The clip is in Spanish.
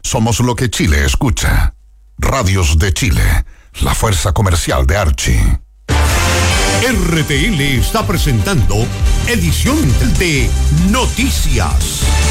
Somos lo que Chile escucha. Radios de Chile, la fuerza comercial de Archie. RTL está presentando edición de Noticias.